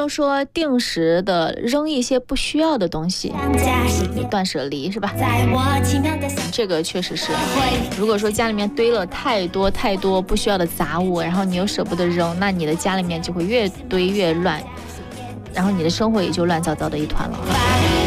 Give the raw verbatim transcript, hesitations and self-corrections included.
说定时的扔一些不需要的东西，你断舍离是吧？这个确实是，如果说家里面堆了太多太多不需要的杂物，然后你又舍不得扔，那你的家里面就会越堆越乱，然后你的生活也就乱糟糟的一团了。